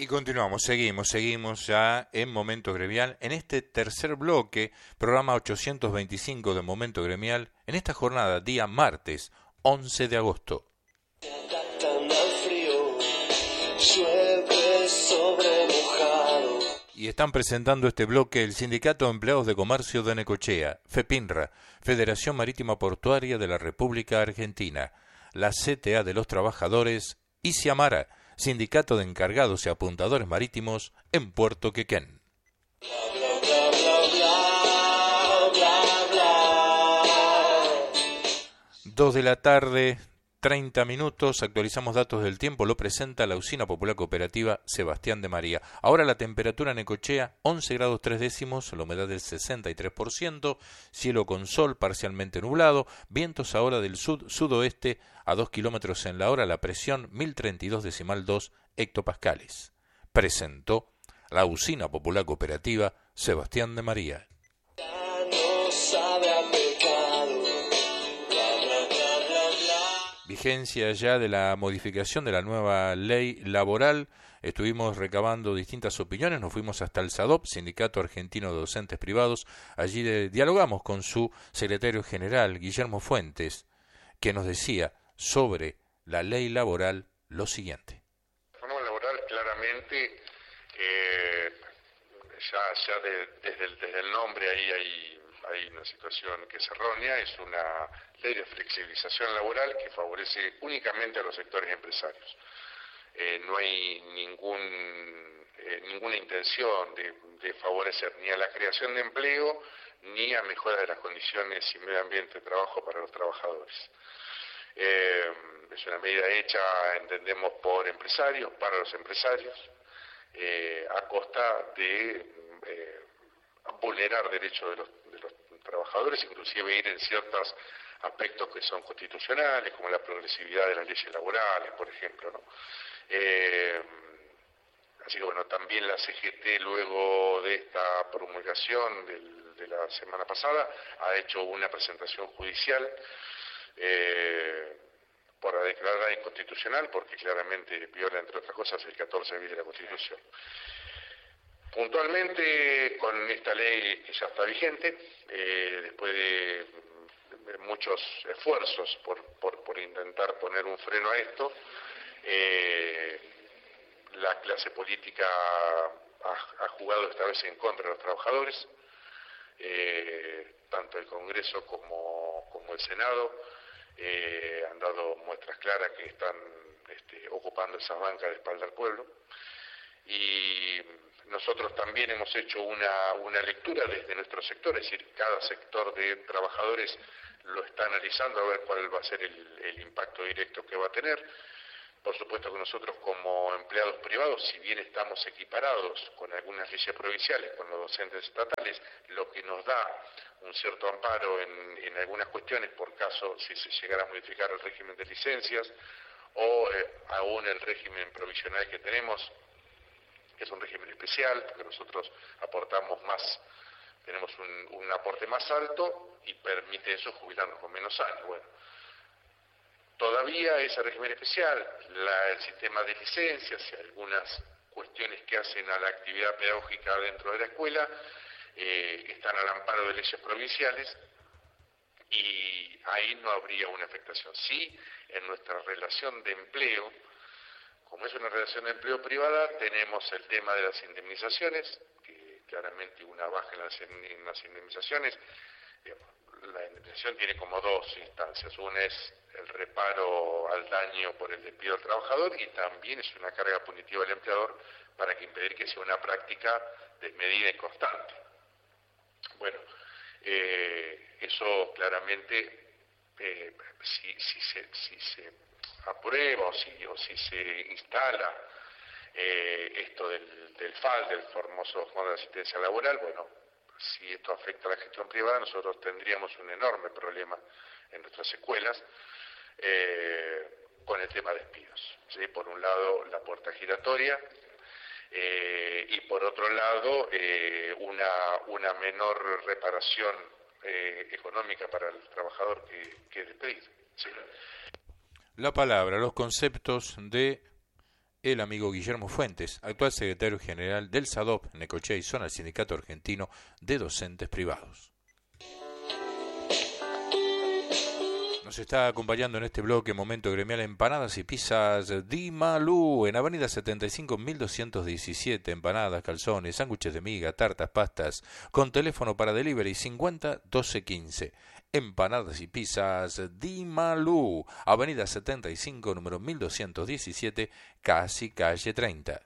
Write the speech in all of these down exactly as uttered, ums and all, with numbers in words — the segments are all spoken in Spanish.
Y continuamos, seguimos, seguimos ya en Momento Gremial, en este tercer bloque, programa ochocientos veinticinco de Momento Gremial, en esta jornada, día martes, once de agosto. Y están presentando este bloque el Sindicato de Empleados de Comercio de Necochea, FEPINRA, Federación Marítima Portuaria de la República Argentina, la C T A de los Trabajadores y Siamara, Sindicato de Encargados y Apuntadores Marítimos en Puerto Quequén. Dos de la tarde, treinta minutos, actualizamos datos del tiempo, lo presenta la Usina Popular Cooperativa Sebastián de María. Ahora la temperatura en Necochea, once grados tres décimos, la humedad del sesenta y tres por ciento, cielo con sol parcialmente nublado, vientos ahora del sud-sudoeste a dos kilómetros en la hora, la presión mil treinta y dos decimal dos hectopascales. Presentó la Usina Popular Cooperativa Sebastián de María. Vigencia ya de la modificación de la nueva ley laboral, estuvimos recabando distintas opiniones, nos fuimos hasta el SADOP, Sindicato Argentino de Docentes Privados, allí de, dialogamos con su secretario general, Guillermo Fuentes, que nos decía sobre la ley laboral lo siguiente. La reforma laboral claramente, eh, ya, ya de, desde, el, desde el nombre ahí hay... hay una situación que es errónea, es una ley de flexibilización laboral que favorece únicamente a los sectores empresarios. Eh, no hay ningún, eh, ninguna intención de, de favorecer ni a la creación de empleo ni a mejora de las condiciones y medio ambiente de trabajo para los trabajadores. Eh, es una medida hecha, entendemos, por empresarios, para los empresarios, eh, a costa de eh, vulnerar derechos de los, de los trabajadores, inclusive ir en ciertos aspectos que son constitucionales, como la progresividad de las leyes laborales, por ejemplo, ¿no? Eh, así que bueno, también la C G T, luego de esta promulgación del, de la semana pasada, ha hecho una presentación judicial eh, por declararla inconstitucional, porque claramente viola, entre otras cosas, el catorce bis de la Constitución. Puntualmente, con esta ley que ya está vigente, eh, después de, de muchos esfuerzos por, por, por intentar poner un freno a esto, eh, la clase política ha, ha jugado esta vez en contra de los trabajadores, eh, tanto el Congreso como, como el Senado eh, han dado muestras claras que están este, ocupando esas bancas de espalda al pueblo, y nosotros también hemos hecho una, una lectura desde nuestro sector, es decir, cada sector de trabajadores lo está analizando a ver cuál va a ser el, el impacto directo que va a tener. Por supuesto que nosotros como empleados privados, si bien estamos equiparados con algunas leyes provinciales, con los docentes estatales, lo que nos da un cierto amparo en, en algunas cuestiones, por caso si se llegara a modificar el régimen de licencias o eh, aún el régimen provisional que tenemos, que es un régimen especial, porque nosotros aportamos más, tenemos un, un aporte más alto y permite eso jubilarnos con menos años. Bueno, todavía ese régimen especial, la, el sistema de licencias y algunas cuestiones que hacen a la actividad pedagógica dentro de la escuela eh, están al amparo de leyes provinciales y ahí no habría una afectación. Sí, en nuestra relación de empleo, como es una relación de empleo privada, tenemos el tema de las indemnizaciones, que claramente una baja en las, en las indemnizaciones. La indemnización tiene como dos instancias. Una es el reparo al daño por el despido del trabajador y también es una carga punitiva del empleador para que impedir que sea una práctica desmedida y constante. Bueno, eh, eso claramente, eh, si, si se... Si se aprueba o si, o si se instala eh, esto del, del F A L, del famoso Fondo de Asistencia Laboral, bueno, si esto afecta a la gestión privada, nosotros tendríamos un enorme problema en nuestras escuelas eh, con el tema de despidos, ¿sí? Por un lado, la puerta giratoria eh, y por otro lado, eh, una, una menor reparación eh, económica para el trabajador que, que es despedido, ¿sí? La palabra, los conceptos de el amigo Guillermo Fuentes, actual secretario general del SADOP, Necochea y Zona, el Sindicato Argentino de Docentes Privados. Nos está acompañando en este bloque Momento Gremial Empanadas y Pizzas Di Malú, en Avenida setenta y cinco, mil doscientos diecisiete, empanadas, calzones, sándwiches de miga, tartas, pastas, con teléfono para delivery cincuenta doce quince. Empanadas y Pizzas Di Malú, Avenida setenta y cinco, número mil doscientos diecisiete, casi calle treinta.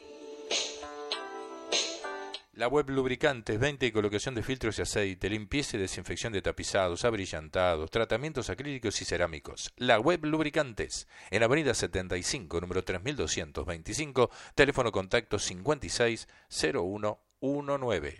La web Lubricantes, venta y colocación de filtros y aceite, limpieza y desinfección de tapizados, abrillantados, tratamientos acrílicos y cerámicos. La web Lubricantes, en Avenida setenta y cinco, número tres mil doscientos veinticinco, teléfono contacto cincuenta y seis cero uno diecinueve.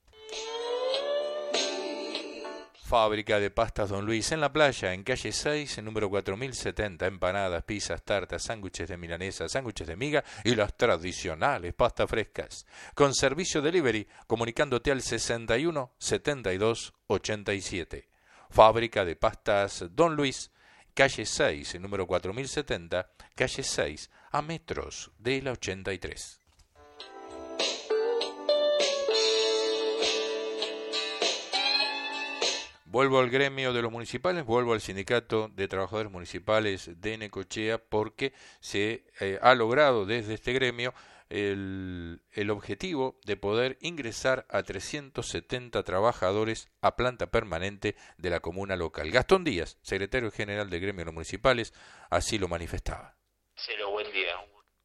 Fábrica de Pastas Don Luis en la playa, en calle seis, en número cuatro mil setenta, empanadas, pizzas, tartas, sándwiches de milanesa, sándwiches de miga y las tradicionales pastas frescas. Con servicio delivery, comunicándote al sesenta y uno setenta y dos ochenta y siete. Fábrica de Pastas Don Luis, calle seis, en número cuatro mil setenta, calle seis, a metros de la ochenta y tres. Vuelvo al gremio de los municipales, vuelvo al sindicato de trabajadores municipales de Necochea, porque se eh, ha logrado desde este gremio el, el objetivo de poder ingresar a trescientos setenta trabajadores a planta permanente de la comuna local. Gastón Díaz, secretario general del gremio de los municipales, así lo manifestaba. Cero, buen día.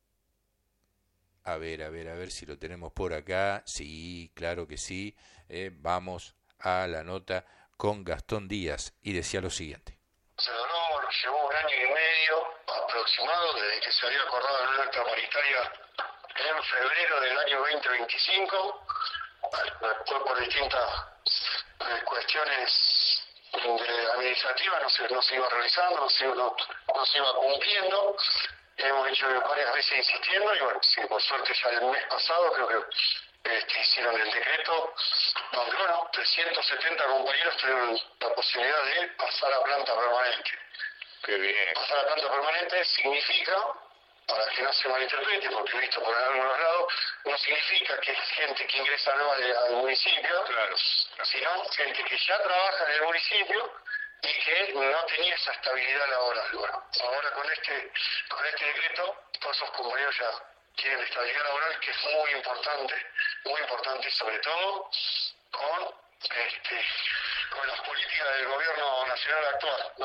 A ver, a ver, a ver si lo tenemos por acá. Sí, claro que sí. Eh, vamos a la nota con Gastón Díaz, y decía lo siguiente. Se donó, llevó un año y medio aproximado desde que se había acordado en una acta paritaria en febrero del año veinte veinticinco, después por distintas eh, cuestiones de administrativas no se, no se iba realizando, no se, no, no se iba cumpliendo. Hemos hecho varias veces insistiendo y bueno, sí, por suerte ya el mes pasado creo que Este, hicieron el decreto donde, bueno, trescientos setenta compañeros tuvieron la posibilidad de pasar a planta permanente. Qué bien. Pasar a planta permanente significa, para que no se malinterprete, porque he visto por algunos lados, no significa que es gente que ingresa nueva al municipio, Claro. sino gente que ya trabaja en el municipio y que no tenía esa estabilidad laboral. Bueno, ahora con este, con este decreto, todos esos compañeros ya tienen estabilidad laboral, que es muy importante, muy importante, sobre todo con este con las políticas del gobierno nacional actual, ¿no?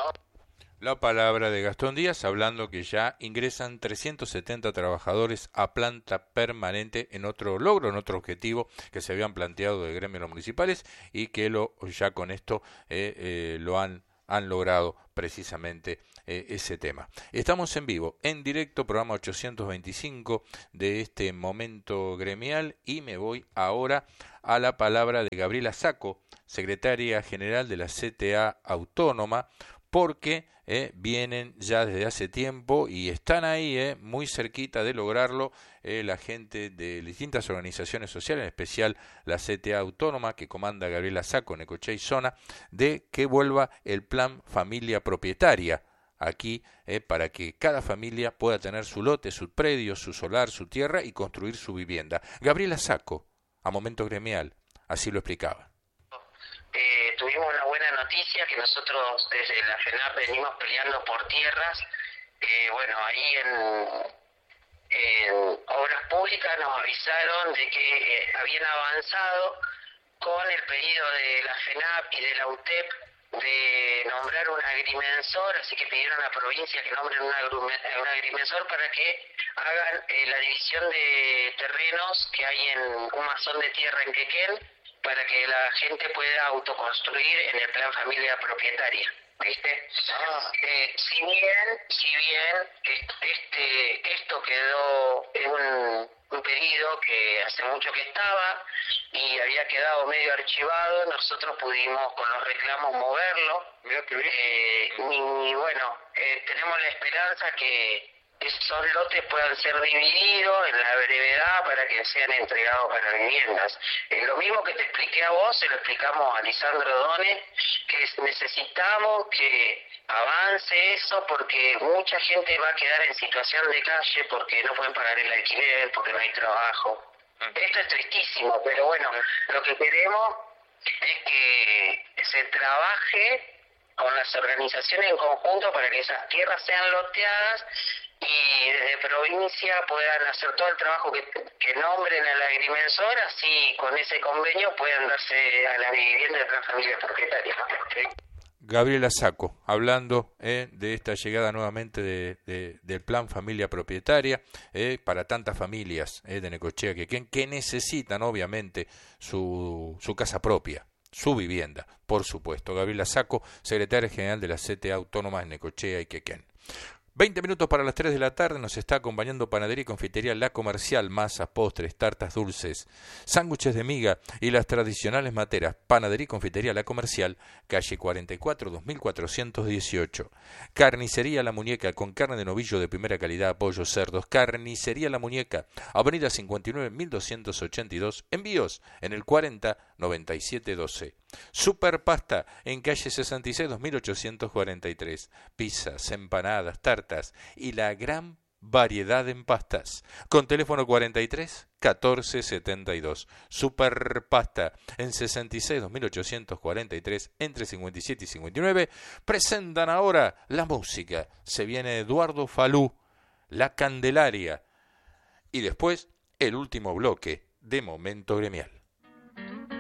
La palabra de Gastón Díaz, hablando que ya ingresan trescientos setenta trabajadores a planta permanente en otro logro, en otro objetivo que se habían planteado de gremios municipales, y que lo ya con esto eh, eh, lo han han logrado precisamente eh, ese tema. Estamos en vivo, en directo, programa ochocientos veinticinco de este Momento Gremial, y me voy ahora a la palabra de Gabriela Sacco, secretaria general de la C T A Autónoma, porque eh, vienen ya desde hace tiempo y están ahí eh, muy cerquita de lograrlo eh, la gente de distintas organizaciones sociales, en especial la C T A Autónoma que comanda Gabriela Sacco, Necochea y Zona, de que vuelva el plan familia propietaria aquí eh, para que cada familia pueda tener su lote, su predio, su solar, su tierra y construir su vivienda. Gabriela Sacco, a Momento Gremial, así lo explicaba. Eh, tuvimos una buena noticia que nosotros desde la FENAP venimos peleando por tierras. Eh, bueno, ahí en, en Obras Públicas nos avisaron de que eh, habían avanzado con el pedido de la FENAP y de la U T E P de nombrar un agrimensor, así que pidieron a la provincia que nombren un, agrume- un agrimensor para que hagan eh, la división de terrenos que hay en un mazón de tierra en Quequén, para que la gente pueda autoconstruir en el plan familia propietaria, ¿viste? Ah. Eh, si bien, si bien este, esto quedó en un, un pedido que hace mucho que estaba y había quedado medio archivado, nosotros pudimos con los reclamos moverlo. Mirá qué bien. Eh, y bueno, eh, tenemos la esperanza que esos lotes puedan ser divididos en la brevedad para que sean entregados para viviendas. Eh, lo mismo que te expliqué a vos, se lo explicamos a Lisandro Done, que necesitamos que avance eso porque mucha gente va a quedar en situación de calle porque no pueden pagar el alquiler, porque no hay trabajo. Esto es tristísimo, pero bueno, lo que queremos es que se trabaje con las organizaciones en conjunto para que esas tierras sean loteadas y desde provincia puedan hacer todo el trabajo que, que nombren al agrimensor, así con ese convenio puedan darse a la vivienda de las familias propietarias. Gabriela Sacco, hablando eh, de esta llegada nuevamente de, de, del plan familia propietaria eh, para tantas familias eh, de Necochea que, que necesitan obviamente su, su casa propia, su vivienda, por supuesto. Gabriela Sacco, secretaria general de la C T A Autónoma de Necochea y Quequén. veinte minutos para las tres de la tarde, nos está acompañando Panadería y Confitería La Comercial, masas, postres, tartas dulces, sándwiches de miga y las tradicionales materas. Panadería y Confitería La Comercial, calle cuarenta y cuatro, dos mil cuatrocientos dieciocho. Carnicería La Muñeca, con carne de novillo de primera calidad, pollos, cerdos. Carnicería La Muñeca, avenida cincuenta y nueve, mil doscientos ochenta y dos, envíos en el cuarenta, noventa y siete, doce. Super Pasta, en calle sesenta y seis, dos mil ochocientos cuarenta y tres. Pizzas, empanadas, tartas y la gran variedad en pastas. Con teléfono cuarenta y tres, catorce, setenta y dos. Super Pasta, en sesenta y seis, dos mil ochocientos cuarenta y tres, entre cincuenta y siete y cincuenta y nueve. Presentan ahora la música. Se viene Eduardo Falú, La Candelaria. Y después, el último bloque de Momento Gremial.